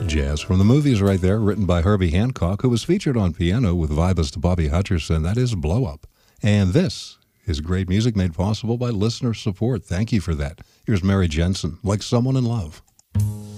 jazz from the movies right there, written by Herbie Hancock, who was featured on piano with vibist Bobby Hutcherson. That is Blow Up. And this is great music made possible by listener support. Thank you for that. Here's Mary Jensen, Like Someone in Love.